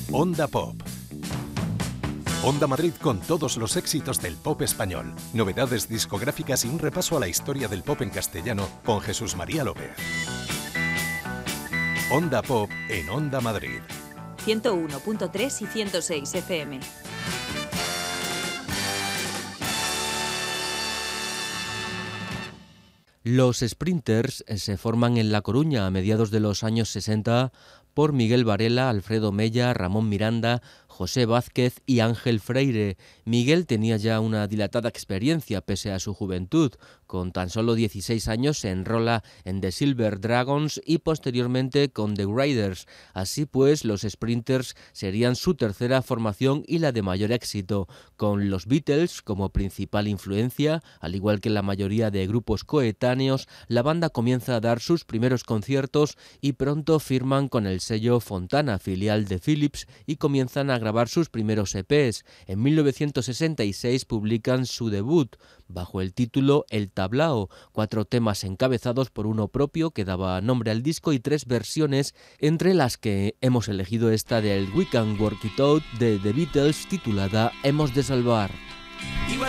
Onda Pop. Onda Madrid con todos los éxitos del pop español, novedades discográficas y un repaso a la historia del pop en castellano con Jesús María López. Onda Pop en Onda Madrid. 101.3 y 106 FM. Los Sprinters se forman en La Coruña a mediados de los años 60 por Miguel Varela, Alfredo Mella, Ramón Miranda, José Vázquez y Ángel Freire. Miguel tenía ya una dilatada experiencia pese a su juventud. Con tan solo 16 años se enrola en The Silver Dragons y posteriormente con The Riders. Así pues, los Sprinters serían su tercera formación y la de mayor éxito, con los Beatles como principal influencia. Al igual que la mayoría de grupos coetáneos, la banda comienza a dar sus primeros conciertos y pronto firman con el sello Fontana, filial de Philips, y comienzan a grabar sus primeros EPs. En 1966 publican su debut, bajo el título El Tablao, 4 temas encabezados por uno propio que daba nombre al disco y 3 versiones, entre las que hemos elegido esta del We Can Work It Out de The Beatles, titulada Hemos de Salvar. Iba